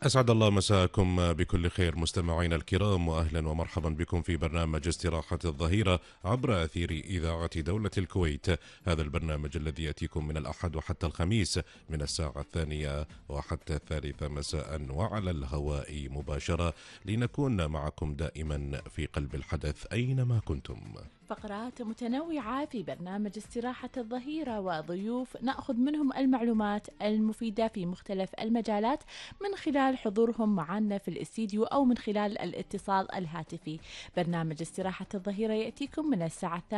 أسعد الله مساءكم بكل خير مستمعينا الكرام، وأهلا ومرحبا بكم في برنامج استراحة الظهيرة عبر أثير إذاعة دولة الكويت. هذا البرنامج الذي يأتيكم من الأحد وحتى الخميس من الساعة 2 وحتى 3 مساء وعلى الهواء مباشرة، لنكون معكم دائما في قلب الحدث أينما كنتم. فقرات متنوعة في برنامج استراحة الظهيرة، وضيوف نأخذ منهم المعلومات المفيدة في مختلف المجالات من خلال حضورهم معنا في الاستديو أو من خلال الاتصال الهاتفي. برنامج استراحة الظهيرة يأتيكم من الساعة